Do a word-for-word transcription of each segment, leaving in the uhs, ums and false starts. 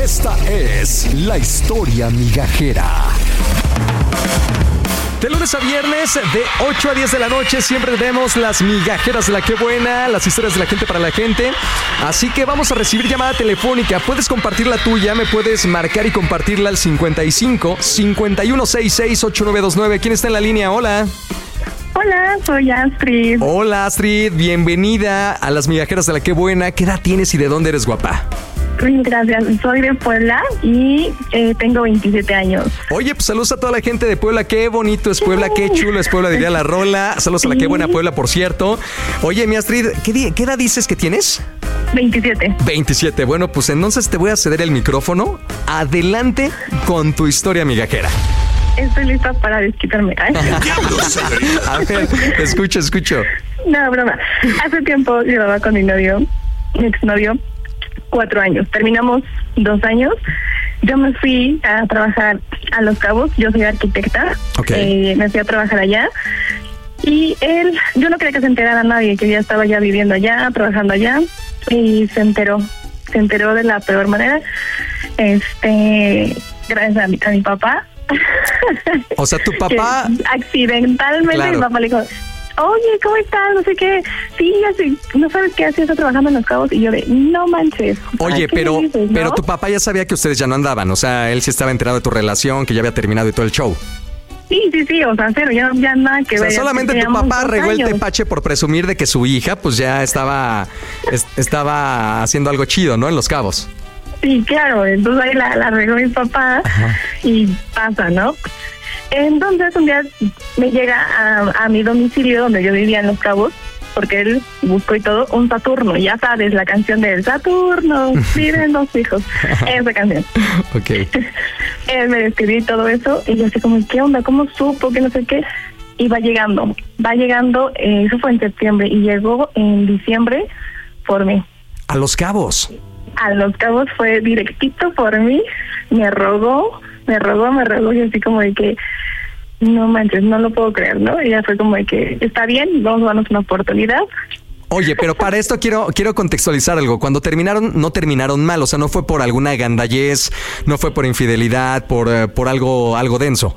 Esta es la historia migajera. De lunes a viernes, de ocho a diez de la noche, siempre vemos las migajeras de la que buena, las historias de la gente para la gente. Así que vamos a recibir llamada telefónica. Puedes compartir la tuya, me puedes marcar y compartirla al cincuenta y cinco, cincuenta y uno sesenta y seis, ochenta y nueve veintinueve. ¿Quién está en la línea? Hola. Hola, soy Astrid. Hola, Astrid. Bienvenida a las migajeras de la que buena. ¿Qué edad tienes y de dónde eres, guapa? Gracias, soy de Puebla y eh, tengo veintisiete años. Oye, pues saludos a toda la gente de Puebla. Qué bonito es Puebla, qué chulo es Puebla, diría la rola. Saludos a la que buena Puebla, por cierto. Oye, mi Astrid, ¿qué, di- qué edad dices que tienes? veintisiete. veintisiete. Bueno, pues entonces te voy a ceder el micrófono. Adelante con tu historia migajera. Estoy lista para desquitarme. ¿eh? A ver, escucho, escucho. No, broma. Hace tiempo llevaba con mi novio, mi exnovio, cuatro años. Terminamos dos años. Yo me fui a trabajar a Los Cabos. Yo soy arquitecta. Ok. Eh, me fui a trabajar allá. Y él, yo no quería que se enterara nadie, que ya estaba ya viviendo allá, trabajando allá. Y se enteró. Se enteró de la peor manera. Este, gracias a mi, a mi papá. O sea, tu papá... Que accidentalmente Claro. mi papá le dijo, oye, ¿cómo estás? No sé qué. Sí, así, no sabes qué hacía, está trabajando en Los Cabos. Y yo de, no manches. Oye, ¿qué pero, dices, no? pero tu papá ya sabía que ustedes ya no andaban. O sea, él sí estaba enterado de tu relación, que ya había terminado y todo el show. Sí, sí, sí, o sea, cero, ya, ya nada que O sea, ver. solamente tu Teníamos papá dos regó el años. tepache por presumir de que su hija, pues ya estaba, es- estaba haciendo algo chido, ¿no? En Los Cabos. Sí, claro, entonces ahí la, la regó mi papá. Ajá. Y pasa, ¿no? Entonces un día me llega a, a mi domicilio donde yo vivía en Los Cabos, porque él buscó y todo, un Saturno, ya sabes, la canción del Saturno, viven los hijos, esa canción. Ok. Él me describió y todo eso, y yo así como, ¿qué onda? ¿Cómo supo? Que no sé qué. Y va llegando, va llegando, eh, eso fue en septiembre, y llegó en diciembre por mí. A Los Cabos. A Los Cabos fue directito por mí, me rogó, me rogó, me rogó, y así como de que, no manches, no lo puedo creer, ¿no? Y ya fue como de que, está bien, vamos a darnos una oportunidad. Oye, pero para esto quiero, quiero contextualizar algo. Cuando terminaron, no terminaron mal. O sea, no fue por alguna gandallez, no fue por infidelidad, por, eh, por algo, algo denso.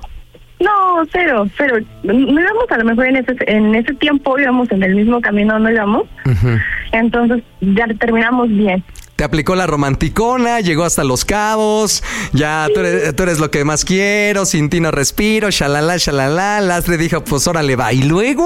No, cero, cero. No íbamos a lo mejor en ese, en ese tiempo, íbamos en el mismo camino, no íbamos. Ujú. Entonces ya terminamos bien. Te aplicó la romanticona, llegó hasta Los Cabos, ya tú eres, tú eres lo que más quiero, sin ti no respiro, shalala, shalala. Lastre dijo, pues órale, va. ¿Y luego?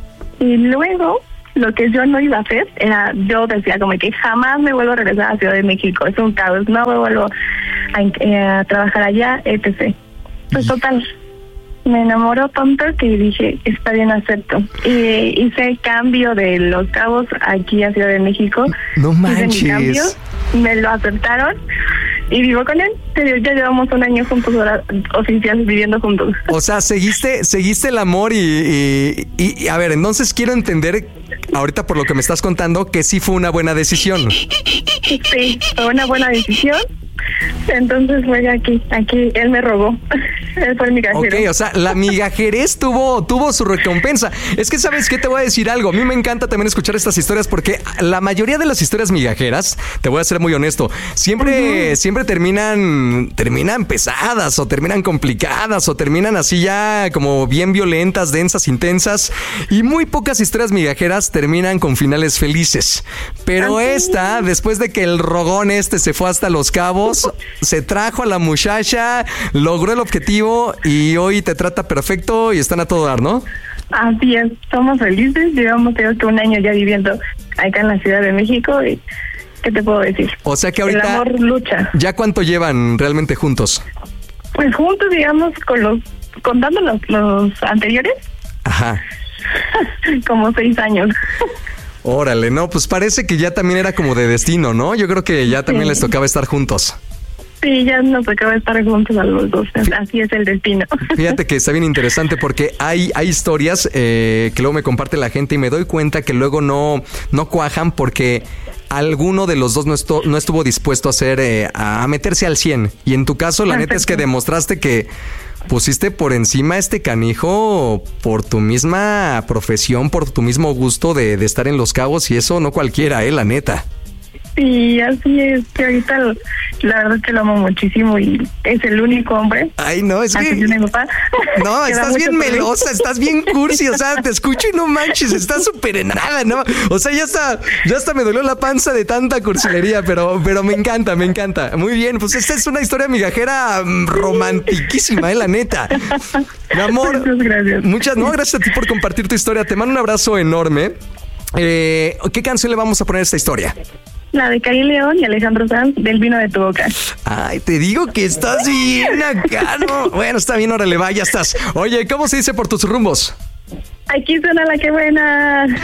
Y luego, lo que yo no iba a hacer era, yo decía como que jamás me vuelvo a regresar a Ciudad de México, es un caos, no me vuelvo a, eh, a trabajar allá, etcétera. Pues total, me enamoró tanto que dije, está bien, acepto. Y hice el cambio de Los Cabos aquí a Ciudad de México. No Hice mi manches. cambio, me lo aceptaron y vivo con él. Ya llevamos un año juntos, ahora oficial, viviendo juntos. O sea, seguiste, seguiste el amor y, y, y- y, a ver, entonces quiero entender, ahorita por lo que me estás contando, que sí fue una buena decisión. Sí, fue una buena decisión. Entonces fue aquí, aquí él me robó. Él fue mi Ok, cajero. o sea, la migajerez tuvo, tuvo su recompensa. Es que, ¿sabes qué? Te voy a decir algo. A mí me encanta también escuchar estas historias porque la mayoría de las historias migajeras, te voy a ser muy honesto, siempre, uh-huh. siempre terminan, terminan pesadas o terminan complicadas o terminan así ya como bien violentas, densas, intensas. Y muy pocas historias migajeras terminan con finales felices. Pero Así. esta, después de que el rogón este se fue hasta Los Cabos, se trajo a la muchacha, logró el objetivo y hoy te trata perfecto y están a todo dar, ¿no? Así es, somos felices. Llevamos creo que un año ya viviendo acá en la Ciudad de México y ¿qué te puedo decir? O sea que ahorita... El amor lucha. ¿Ya cuánto llevan realmente juntos? Pues juntos, digamos, con los, contando los, los anteriores, Ajá. como seis años. Órale, no, pues parece que ya también era como de destino, ¿no? Yo creo que ya también Sí. les tocaba estar juntos. Sí, ya nos acaba de estar juntos a los dos. Así es el destino. Fíjate que está bien interesante porque hay, hay historias eh, que luego me comparte la gente y me doy cuenta que luego no, no cuajan porque alguno de los dos no, esto, no estuvo dispuesto a hacer, eh, a meterse al cien. Y en tu caso, la neta es que demostraste que pusiste por encima a este canijo por tu misma profesión, por tu mismo gusto de, de estar en Los Cabos y eso no cualquiera, eh, la neta. Sí, así es, que ahorita lo- la verdad que lo amo muchísimo y es el único hombre. Ay, no, es Antes que... de mi papá. No, Que da estás mucho bien por mí. melosa, estás bien cursi, o sea, te escucho y no manches, estás súper enada, ¿no? O sea, ya está, ya hasta me dolió la panza de tanta cursilería, pero, pero me encanta, me encanta. Muy bien, pues esta es una historia migajera mm, romantiquísima, eh, la neta. Mi amor, Muchas gracias. muchas, no, gracias a ti por compartir tu historia, te mando un abrazo enorme. Eh, ¿Qué canción le vamos a poner a esta historia? La de Karim León y Alejandro Sanz, del vino de tu boca. Ay, te digo que estás bien acá, ¿no? Bueno, está bien, órale, va, ya estás. Oye, ¿cómo se dice por tus rumbos? Aquí suena la que buena.